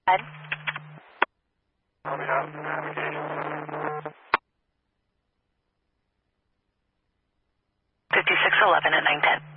Ed? Let me have navigation. 5611 at 910.